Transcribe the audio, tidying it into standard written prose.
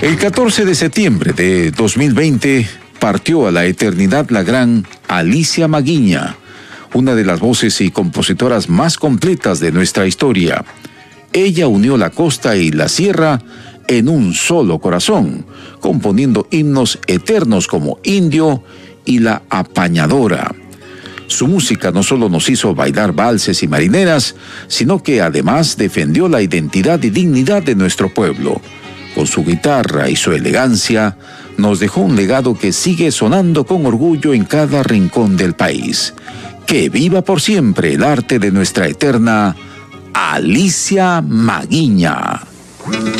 El 14 de septiembre de 2020 partió a la eternidad la gran Alicia Maguiña, una de las voces y compositoras más completas de nuestra historia. Ella unió la costa y la sierra en un solo corazón, componiendo himnos eternos como Indio y La Apañadora. Su música no solo nos hizo bailar valses y marineras, sino que además defendió la identidad y dignidad de nuestro pueblo. Con su guitarra y su elegancia, nos dejó un legado que sigue sonando con orgullo en cada rincón del país. Que viva por siempre el arte de nuestra eterna Alicia Maguiña.